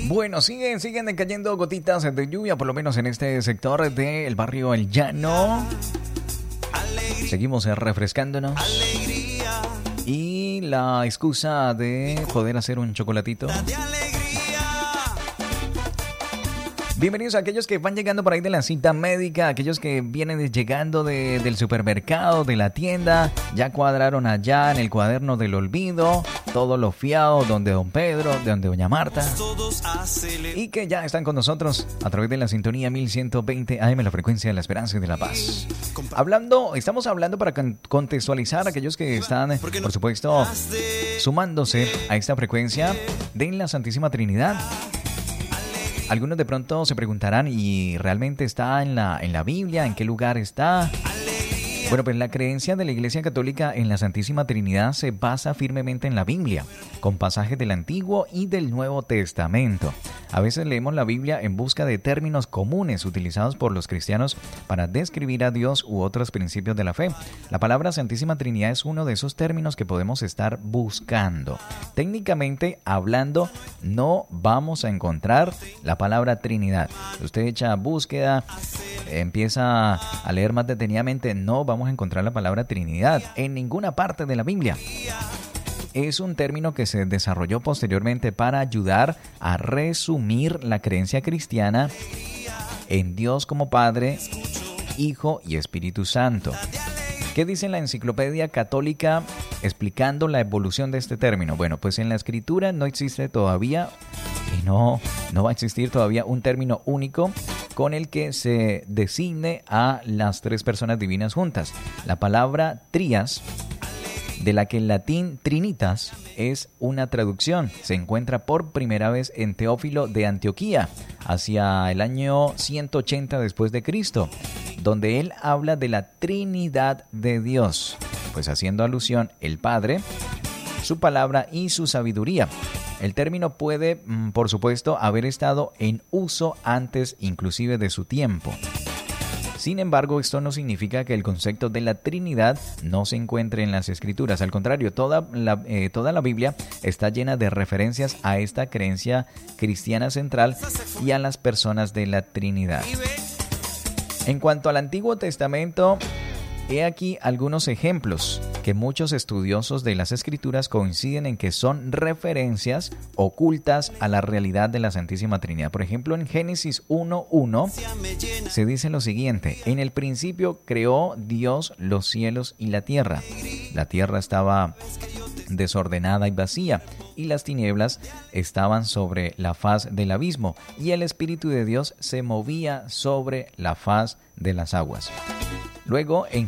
Bueno, siguen cayendo gotitas de lluvia, por lo menos en este sector del barrio El Llano. Seguimos refrescándonos. Y la excusa de poder hacer un chocolatito. Bienvenidos a aquellos que van llegando por ahí de la cita médica, aquellos que vienen llegando del supermercado, de la tienda, ya cuadraron allá en el cuaderno del olvido, todo lo fiado, donde don Pedro, de donde doña Marta, y que ya están con nosotros a través de la sintonía 1120 AM, la frecuencia de la esperanza y de la paz. Estamos hablando para contextualizar a aquellos que están, por supuesto, sumándose a esta frecuencia de la Santísima Trinidad. Algunos de pronto se preguntarán, ¿y realmente está en la Biblia? ¿En qué lugar está? Bueno, pues la creencia de la Iglesia Católica en la Santísima Trinidad se basa firmemente en la Biblia, con pasajes del Antiguo y del Nuevo Testamento. A veces leemos la Biblia en busca de términos comunes utilizados por los cristianos para describir a Dios u otros principios de la fe. La palabra Santísima Trinidad es uno de esos términos que podemos estar buscando. Técnicamente hablando, no vamos a encontrar la palabra Trinidad. Usted echa búsqueda, empieza a leer más detenidamente, no vamos a encontrar la palabra Trinidad en ninguna parte de la Biblia. Es un término que se desarrolló posteriormente para ayudar a resumir la creencia cristiana en Dios como Padre, Hijo y Espíritu Santo. ¿Qué dice la Enciclopedia Católica explicando la evolución de este término? Bueno, pues en la Escritura no existe todavía y no va a existir todavía un término único con el que se designe a las tres personas divinas juntas. La palabra trias, de la que en latín trinitas es una traducción, se encuentra por primera vez en Teófilo de Antioquía, hacia el año 180 después de Cristo, donde él habla de la Trinidad de Dios, pues haciendo alusión el Padre, su palabra y su sabiduría. El término puede, por supuesto, haber estado en uso antes inclusive de su tiempo. Sin embargo, esto no significa que el concepto de la Trinidad no se encuentre en las Escrituras. Al contrario, toda la Biblia está llena de referencias a esta creencia cristiana central y a las personas de la Trinidad. En cuanto al Antiguo Testamento, he aquí algunos ejemplos que muchos estudiosos de las Escrituras coinciden en que son referencias ocultas a la realidad de la Santísima Trinidad. Por ejemplo, en Génesis 1:1 se dice lo siguiente: en el principio creó Dios los cielos y la tierra. La tierra estaba desordenada y vacía, y las tinieblas estaban sobre la faz del abismo, y el Espíritu de Dios se movía sobre la faz de las aguas. Luego, en